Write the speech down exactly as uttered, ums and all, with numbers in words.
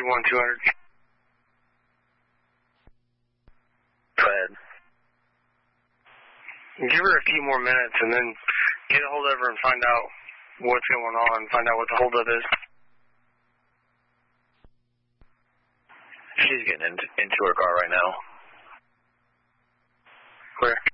thirty-one two hundred. Go ahead. Give her a few more minutes and then get a hold of her and find out what's going on, find out what the holdup is. She's getting into, into her car right now. Where?